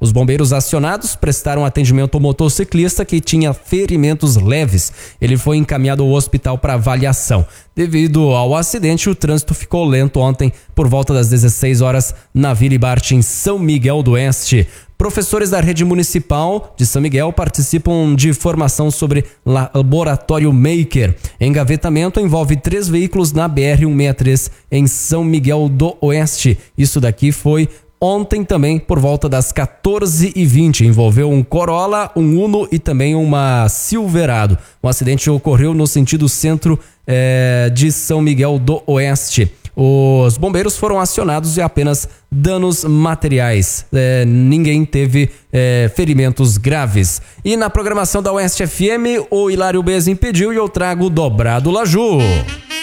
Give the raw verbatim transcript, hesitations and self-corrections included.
Os bombeiros acionados prestaram atendimento ao motociclista que tinha ferimentos leves. Ele foi encaminhado ao hospital para avaliação. Devido ao acidente, o trânsito ficou lento ontem por volta das dezesseis horas na Vila Ibarte, em São Miguel do Oeste. Professores da rede municipal de São Miguel participam de formação sobre Laboratório Maker. Engavetamento envolve três veículos na B R cento e sessenta e três em São Miguel do Oeste. Isso daqui foi ontem também por volta das quatorze e vinte. Envolveu um Corolla, um Uno e também uma Silverado. O acidente ocorreu no sentido centro eh, de São Miguel do Oeste. Os bombeiros foram acionados e apenas danos materiais. É, ninguém teve é, ferimentos graves. E na programação da Oeste F M, o Hilário Bez impediu e eu trago o Dobrado Laju.